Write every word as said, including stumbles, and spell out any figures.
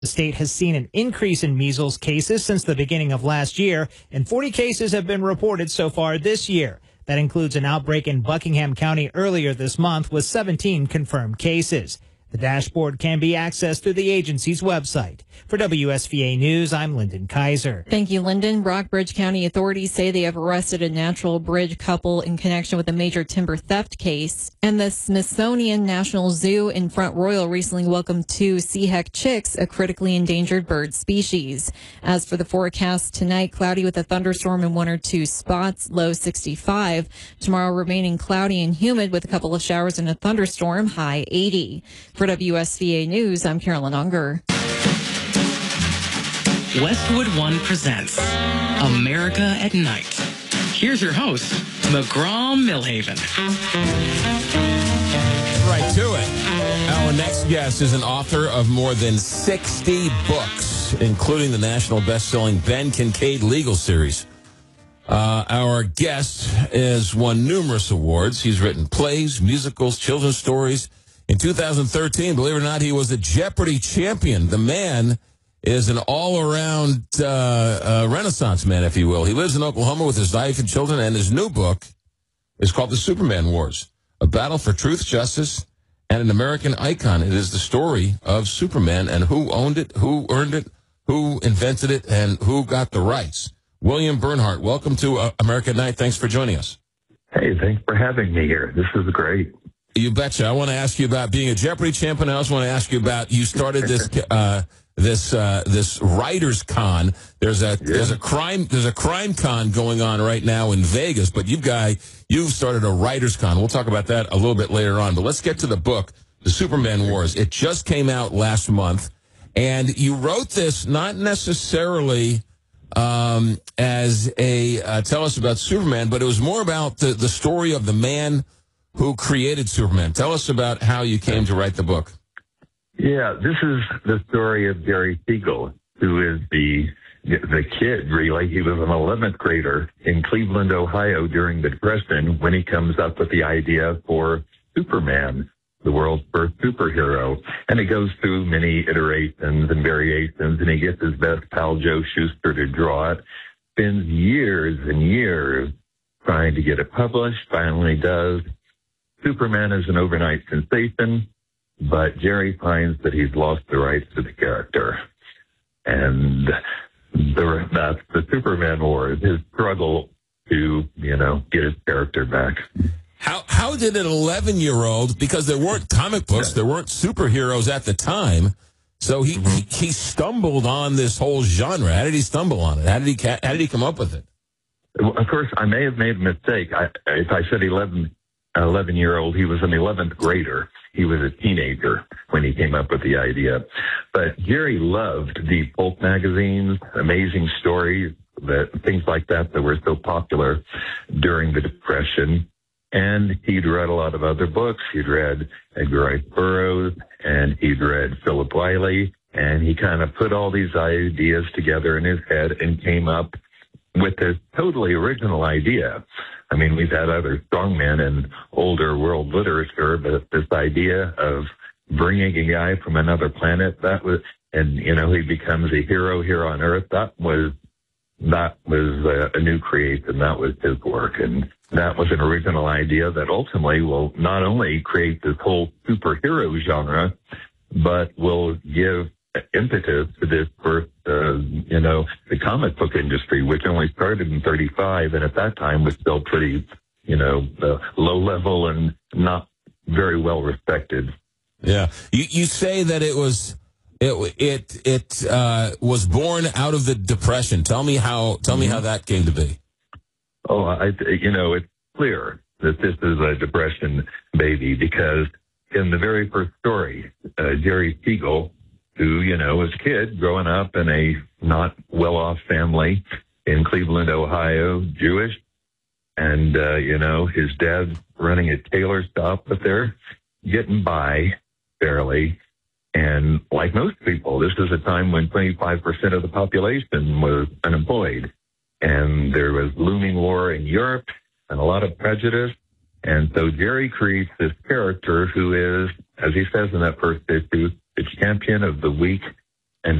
The state has seen an increase in measles cases since the beginning of last year, and forty cases have been reported so far this year. That includes an outbreak in Buckingham County earlier this month with seventeen confirmed cases. The dashboard can be accessed through the agency's website. For W S V A News, I'm Lyndon Kaiser. Thank you, Lyndon. Rockbridge County authorities say they have arrested a Natural Bridge couple in connection with a major timber theft case. And the Smithsonian National Zoo in Front Royal recently welcomed two seaheck chicks, a critically endangered bird species. As for the forecast, tonight cloudy with a thunderstorm in one or two spots, low sixty-five. Tomorrow remaining cloudy and humid with a couple of showers and a thunderstorm, high eighty. For W S V A News, I'm Carolyn Unger. Westwood One presents America at Night. Here's your host, McGraw-Millhaven. Right to it. Our next guest is an author of more than sixty books, including the national best-selling Ben Kincaid legal series. Uh, our guest has won numerous awards. He's written plays, musicals, children's stories. In two thousand thirteen, believe it or not, he was a Jeopardy champion. The man is an all-around uh, uh, Renaissance man, if you will. He lives in Oklahoma with his wife and children, and his new book is called The Superman Wars, A Battle for Truth, Justice, and an American Icon. It is the story of Superman and who owned it, who earned it, who invented it, and who got the rights. William Bernhardt, welcome to uh, America at Night. Thanks for joining us. Hey, thanks for having me here. This is great. You betcha. I want to ask you about being a Jeopardy champion. I also want to ask you about, you started this uh, this uh, this Writers Con. There's a yeah. there's a crime there's a crime con going on right now in Vegas, but you guy you've started a Writers Con. We'll talk about that a little bit later on. But let's get to the book, The Superman Wars. It just came out last month, and you wrote this not necessarily um, as a uh, tell us about Superman, but it was more about the the story of the man who created Superman. Tell us about how you came to write the book. Yeah, this is the story of Jerry Siegel, who is the the kid, really. He was an eleventh grader in Cleveland, Ohio during the Depression when he comes up with the idea for Superman, the world's first superhero. And it goes through many iterations and variations, and he gets his best pal Joe Shuster to draw it. Spends years and years trying to get it published, finally does. Superman is an overnight sensation, but Jerry finds that he's lost the rights to the character. And the, that's the Superman Wars, his struggle to, you know, get his character back. How how did an eleven-year-old, because there weren't comic books, there weren't superheroes at the time, so he, mm-hmm. he, he stumbled on this whole genre. How did he stumble on it? How did he how did he come up with it? Well, of course, I may have made a mistake. I, if I said eleven... An eleven-year-old, he was an eleventh grader. He was a teenager when he came up with the idea. But Jerry loved the pulp magazines, amazing stories, that things like that that were so popular during the Depression. And he'd read a lot of other books. He'd read Edgar Rice Burroughs, and he'd read Philip Wiley, and he kind of put all these ideas together in his head and came up with this totally original idea. I mean, we've had other strongmen in older world literature, but this idea of bringing a guy from another planet, that was, and, you know, he becomes a hero here on Earth, that was, that was a, a new creation. That was his work. And that was an original idea that ultimately will not only create this whole superhero genre, but will give impetus to this first, uh, you know, the comic book industry, which only started in thirty-five, and at that time was still pretty, you know, uh, low level and not very well respected. Yeah, you you say that it was it it it uh, was born out of the Depression. Tell me how tell me how that came to be. Oh, I you know, it's clear that this is a Depression baby because in the very first story, uh, Jerry Siegel, who, you know, was a kid growing up in a not well-off family in Cleveland, Ohio, Jewish. And, uh, you know, his dad running a tailor shop, but they're getting by barely. And like most people, this is a time when twenty-five percent of the population was unemployed. And there was looming war in Europe and a lot of prejudice. And so Jerry creates this character who is, as he says in that first issue, the champion of the weak